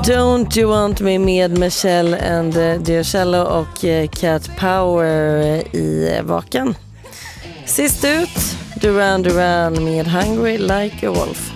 Don't You Want Me med Michelle and Diochello och Cat Power i Vaken. Sist ut, Duran Duran med Hungry Like a Wolf.